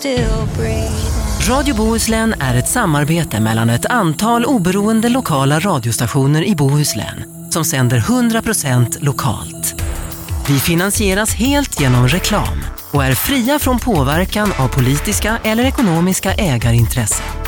still breathing. Radio Bohuslän är ett samarbete mellan ett antal oberoende lokala radiostationer i Bohuslän som sänder 100% lokalt. Vi finansieras helt genom reklam och är fria från påverkan av politiska eller ekonomiska ägarintressen.